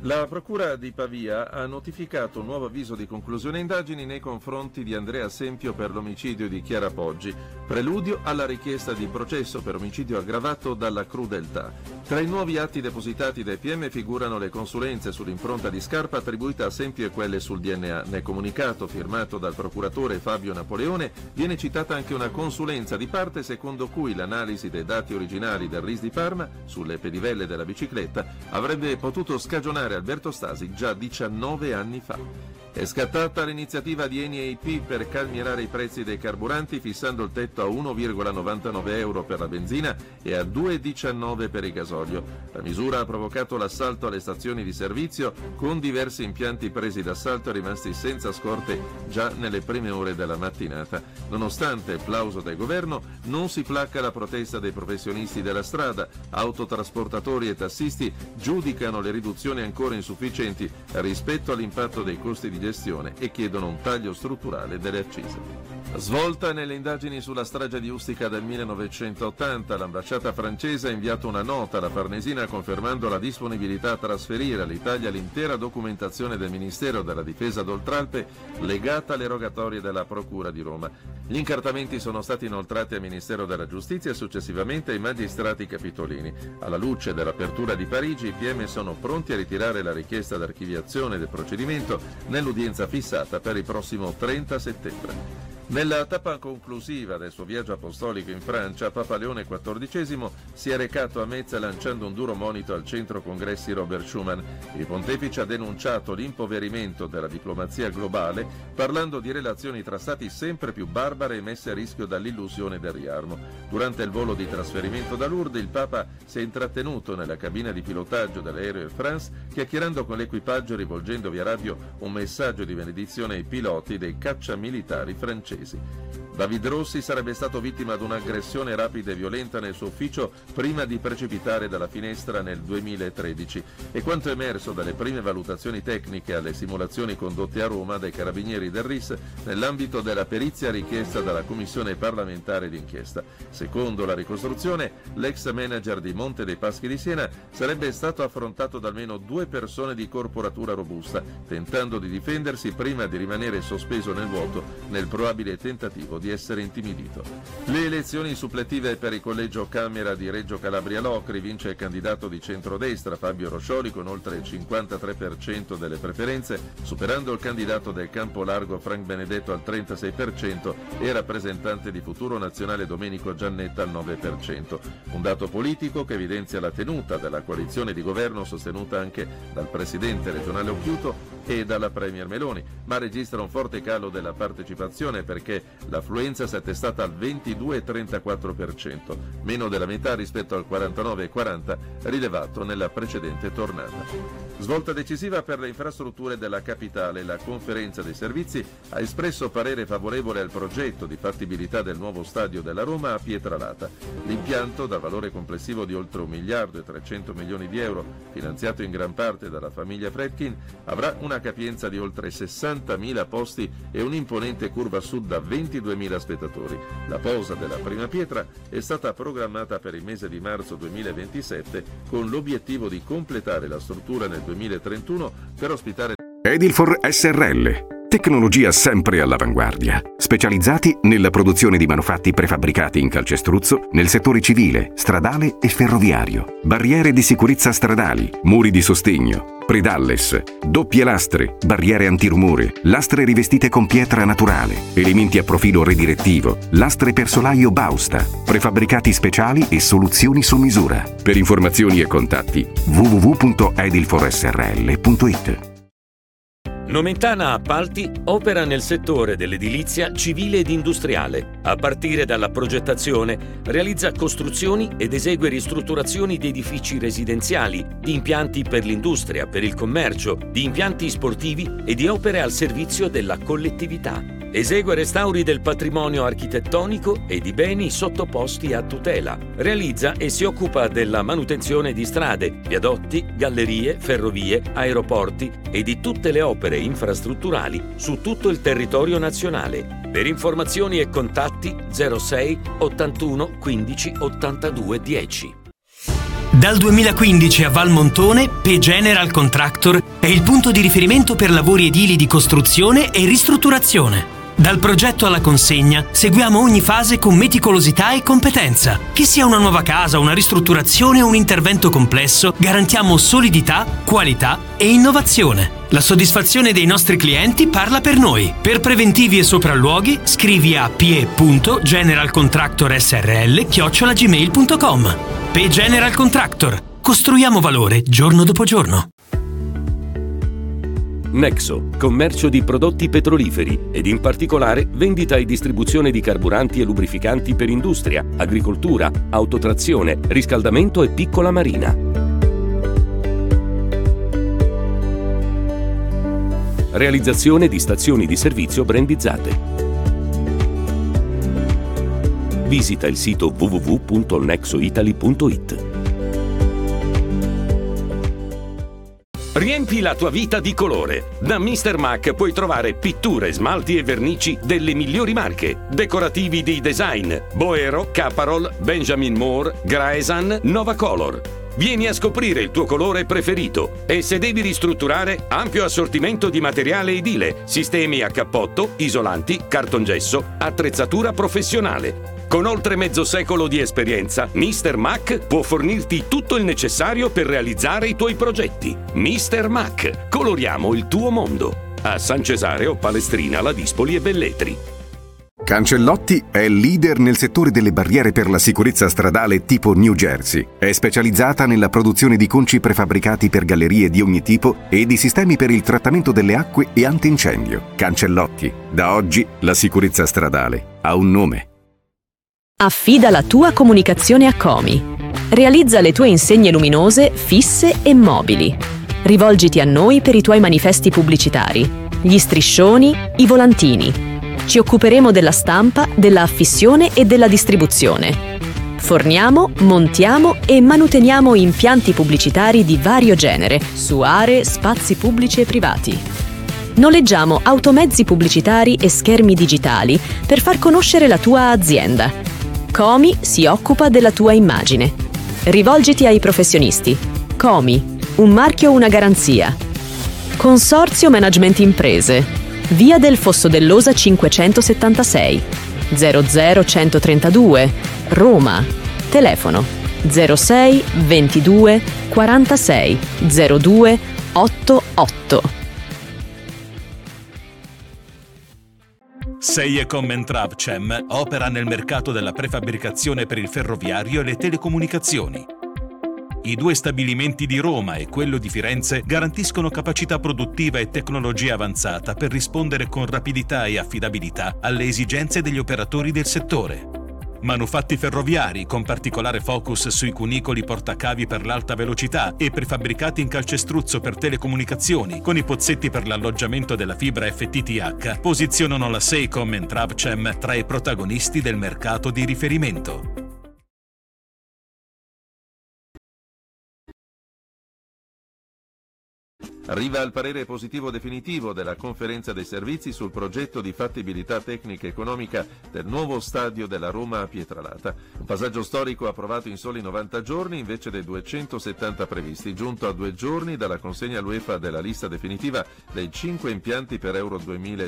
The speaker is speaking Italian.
La Procura di Pavia ha notificato un nuovo avviso di conclusione indagini nei confronti di Andrea Sempio per l'omicidio di Chiara Poggi, preludio alla richiesta di processo per omicidio aggravato dalla crudeltà. Tra i nuovi atti depositati dai PM figurano le consulenze sull'impronta di scarpa attribuita a Sempio e quelle sul DNA. Nel comunicato firmato dal procuratore Fabio Napoleone viene citata anche una consulenza di parte secondo cui l'analisi dei dati originali del RIS di Parma sulle pedivelle della bicicletta avrebbe potuto scagionare Alberto Stasi già 19 anni fa. È scattata l'iniziativa di Eni e IP per calmierare i prezzi dei carburanti fissando il tetto a 1,99 euro per la benzina e a 2,19 per il gasolio. La misura ha provocato l'assalto alle stazioni di servizio con diversi impianti presi d'assalto e rimasti senza scorte già nelle prime ore della mattinata. Nonostante il plauso del governo, non si placca la protesta dei professionisti della strada. Autotrasportatori e tassisti giudicano le riduzioni ancora insufficienti rispetto all'impatto dei costi di gestione e chiedono un taglio strutturale delle accise. Svolta nelle indagini sulla strage di Ustica del 1980, l'ambasciata francese ha inviato una nota alla Farnesina confermando la disponibilità a trasferire all'Italia l'intera documentazione del Ministero della Difesa d'Oltralpe legata alle rogatorie della Procura di Roma. Gli incartamenti sono stati inoltrati al Ministero della Giustizia e successivamente ai magistrati capitolini. Alla luce dell'apertura di Parigi, i PM sono pronti a ritirare la richiesta d'archiviazione del procedimento nell'udienza fissata per il prossimo 30 settembre. Nella tappa conclusiva del suo viaggio apostolico in Francia, Papa Leone XIV si è recato a Metz lanciando un duro monito al centro congressi Robert Schuman. Il pontefice ha denunciato l'impoverimento della diplomazia globale, parlando di relazioni tra stati sempre più barbare e messe a rischio dall'illusione del riarmo. Durante il volo di trasferimento da Lourdes, il Papa si è intrattenuto nella cabina di pilotaggio dell'aereo Air France, chiacchierando con l'equipaggio e rivolgendo via radio un messaggio di benedizione ai piloti dei cacciamilitari francesi. David Rossi sarebbe stato vittima di un'aggressione rapida e violenta nel suo ufficio prima di precipitare dalla finestra nel 2013 e quanto emerso dalle prime valutazioni tecniche alle simulazioni condotte a Roma dai carabinieri del RIS nell'ambito della perizia richiesta dalla Commissione parlamentare d'inchiesta. Secondo la ricostruzione, l'ex manager di Monte dei Paschi di Siena sarebbe stato affrontato da almeno 2 persone di corporatura robusta, tentando di difendersi prima di rimanere sospeso nel vuoto nel probabile tentativo di essere intimidito. Le elezioni suppletive per il collegio Camera di Reggio Calabria Locri vince il candidato di centrodestra Fabio Roscioli con oltre il 53% delle preferenze, superando il candidato del Campo Largo Frank Benedetto al 36% e il rappresentante di Futuro Nazionale Domenico Giannetta al 9%. Un dato politico che evidenzia la tenuta della coalizione di governo sostenuta anche dal presidente regionale Occhiuto e dalla premier Meloni, ma registra un forte calo della partecipazione perché l'affluenza si è attestata al 22,34%, meno della metà rispetto al 49,40% rilevato nella precedente tornata. Svolta decisiva per le infrastrutture della capitale, la Conferenza dei Servizi ha espresso parere favorevole al progetto di fattibilità del nuovo stadio della Roma a Pietralata. L'impianto, dal valore complessivo di oltre 1 miliardo e 300 milioni di euro, finanziato in gran parte dalla famiglia Fredkin, avrà una capienza di oltre 60.000 posti e un'imponente curva sud da 22.000 spettatori. La posa della prima pietra è stata programmata per il mese di marzo 2027 con l'obiettivo di completare la struttura nel 2031 per ospitare Edilfor SRL. Tecnologia sempre all'avanguardia. Specializzati nella produzione di manufatti prefabbricati in calcestruzzo nel settore civile, stradale e ferroviario. Barriere di sicurezza stradali, muri di sostegno, predalles, doppie lastre, barriere antirumore, lastre rivestite con pietra naturale, elementi a profilo redirettivo, lastre per solaio Bausta, prefabbricati speciali e soluzioni su misura. Per informazioni e contatti www.edilforsrl.it. Nomentana Appalti opera nel settore dell'edilizia civile ed industriale. A partire dalla progettazione, realizza costruzioni ed esegue ristrutturazioni di edifici residenziali, di impianti per l'industria, per il commercio, di impianti sportivi e di opere al servizio della collettività. Esegue restauri del patrimonio architettonico e di beni sottoposti a tutela. Realizza e si occupa della manutenzione di strade, viadotti, gallerie, ferrovie, aeroporti e di tutte le opere infrastrutturali su tutto il territorio nazionale. Per informazioni e contatti 06 81 15 82 10. Dal 2015 a Valmontone, P General Contractor è il punto di riferimento per lavori edili di costruzione e ristrutturazione. Dal progetto alla consegna seguiamo ogni fase con meticolosità e competenza. Che sia una nuova casa, una ristrutturazione o un intervento complesso, garantiamo solidità, qualità e innovazione. La soddisfazione dei nostri clienti parla per noi. Per preventivi e sopralluoghi scrivi a pie.generalcontractorsrl@gmail.com. P General Contractor. Costruiamo valore giorno dopo giorno. Nexo, commercio di prodotti petroliferi ed in particolare vendita e distribuzione di carburanti e lubrificanti per industria, agricoltura, autotrazione, riscaldamento e piccola marina. Realizzazione di stazioni di servizio brandizzate. Visita il sito www.nexoitaly.it. Riempi la tua vita di colore. Da Mr. Mac puoi trovare pitture, smalti e vernici delle migliori marche. Decorativi di design: Boero, Caparol, Benjamin Moore, Graesan, Nova Color. Vieni a scoprire il tuo colore preferito. E se devi ristrutturare, ampio assortimento di materiale edile, sistemi a cappotto, isolanti, cartongesso, attrezzatura professionale. Con oltre mezzo secolo di esperienza, Mr. Mac può fornirti tutto il necessario per realizzare i tuoi progetti. Mr. Mac, coloriamo il tuo mondo. A San Cesareo, Palestrina, Ladispoli e Velletri. Cancellotti è leader nel settore delle barriere per la sicurezza stradale tipo New Jersey. È specializzata nella produzione di conci prefabbricati per gallerie di ogni tipo e di sistemi per il trattamento delle acque e antincendio. Cancellotti, da oggi la sicurezza stradale ha un nome. Affida la tua comunicazione a Comi. Realizza le tue insegne luminose, fisse e mobili. Rivolgiti a noi per i tuoi manifesti pubblicitari, gli striscioni, i volantini. Ci occuperemo della stampa, della affissione e della distribuzione. Forniamo, montiamo e manuteniamo impianti pubblicitari di vario genere su aree, spazi pubblici e privati. Noleggiamo automezzi pubblicitari e schermi digitali per far conoscere la tua azienda. Comi si occupa della tua immagine. Rivolgiti ai professionisti. Comi, un marchio, una garanzia. Consorzio Management Imprese. Via del Fosso dell'Osa 576 00132 Roma. Telefono 06 22 46 02 88. Seiecom Travcem opera nel mercato della prefabbricazione per il ferroviario e le telecomunicazioni. I due stabilimenti di Roma e quello di Firenze garantiscono capacità produttiva e tecnologia avanzata per rispondere con rapidità e affidabilità alle esigenze degli operatori del settore. Manufatti ferroviari con particolare focus sui cunicoli portacavi per l'alta velocità e prefabbricati in calcestruzzo per telecomunicazioni con i pozzetti per l'alloggiamento della fibra FTTH posizionano la Seiecom Travcem tra i protagonisti del mercato di riferimento. Arriva il parere positivo definitivo della conferenza dei servizi sul progetto di fattibilità tecnica e economica del nuovo stadio della Roma a Pietralata. Un passaggio storico approvato in soli 90 giorni invece dei 270 previsti, giunto a 2 giorni dalla consegna all'UEFA della lista definitiva dei 5 impianti per Euro 2000.